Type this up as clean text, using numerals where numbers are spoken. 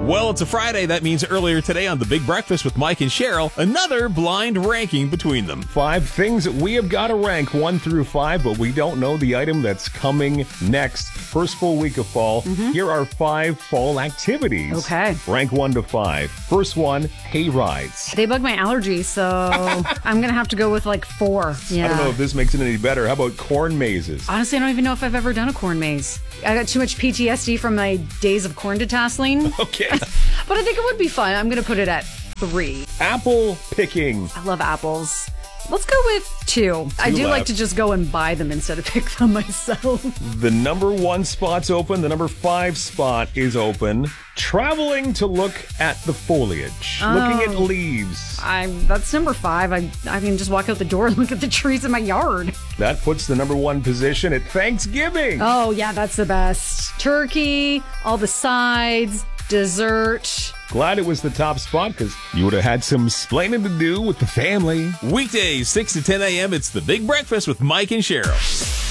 Well, it's a Friday. That means earlier today on The Big Breakfast with Mike and Cheryl, another blind ranking between them. 5 things that we have got to rank 1 through 5, but we don't know the item that's coming next. First full week of fall. Here are 5 fall activities. Okay. Rank 1 to 5. First one, hay rides. They bug my allergies, so I'm going to have to go with like 4. Yeah. I don't know if this makes it any better. How about corn mazes? Honestly, I don't even know if I've ever done a corn maze. I got too much PTSD from my days of corn detasseling. Okay. But I think it would be fun. I'm going to put it at 3. Apple picking. I love apples. Let's go with 2. I do like to just go and buy them instead of pick them myself. The number 1 spot's open. The number 5 spot is open. Traveling to look at the foliage. Looking at leaves. That's number 5. I can just walk out the door and look at the trees in my yard. That puts the number 1 position at Thanksgiving. Oh, yeah, that's the best. Turkey, all the sides, dessert. Glad it was the top spot because you would have had some splaining to do with the family. Weekdays, 6 to 10 a.m., it's The Big Breakfast with Mike and Cheryl.